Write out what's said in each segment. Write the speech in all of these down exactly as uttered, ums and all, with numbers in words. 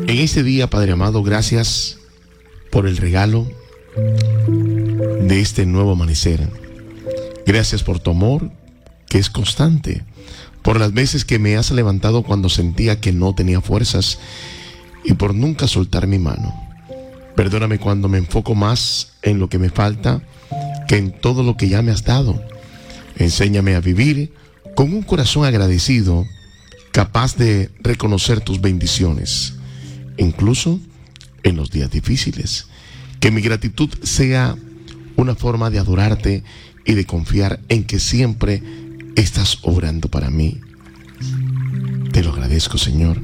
En este día, Padre amado, gracias por el regalo de este nuevo amanecer. Gracias por tu amor, que es constante, por las veces que me has levantado cuando sentía que no tenía fuerzas y por nunca soltar mi mano. Perdóname cuando me enfoco más en lo que me falta que en todo lo que ya me has dado. Enséñame a vivir con un corazón agradecido, capaz de reconocer tus bendiciones, incluso en los días difíciles. Que mi gratitud sea una forma de adorarte y de confiar en que siempre estás obrando para mí. Te lo agradezco, Señor.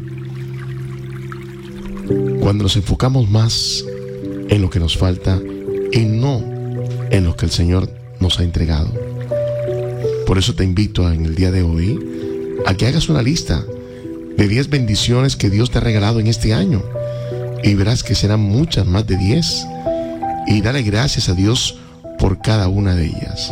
Cuando nos enfocamos más en lo que nos falta y no en lo que el Señor nos ha entregado. Por eso te invito en el día de hoy a que hagas una lista de diez bendiciones que Dios te ha regalado en este año, y verás que serán muchas más de diez, y dale gracias a Dios por cada una de ellas.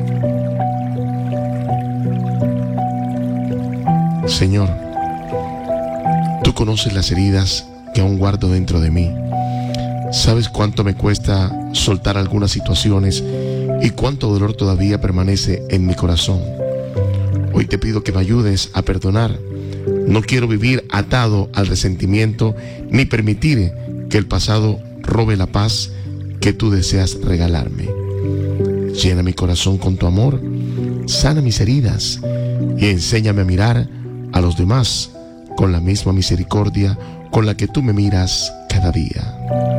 Señor, tú conoces las heridas que aún guardo dentro de mí. Sabes cuánto me cuesta soltar algunas situaciones y cuánto dolor todavía permanece en mi corazón. Hoy te pido que me ayudes a perdonar. No quiero vivir atado al resentimiento ni permitir que el pasado robe la paz que tú deseas regalarme. Llena mi corazón con tu amor, sana mis heridas y enséñame a mirar a los demás con la misma misericordia con la que tú me miras cada día.